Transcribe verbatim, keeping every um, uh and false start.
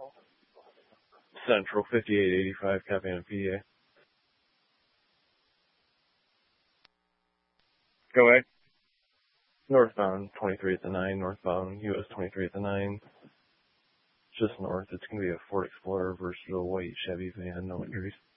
Central fifty-eight eighty-five, copy on P A. Go ahead. Northbound, twenty-three at the nine, northbound, U S twenty-three at the nine. Just north, it's going to be a Ford Explorer versatile white Chevy van, no injuries.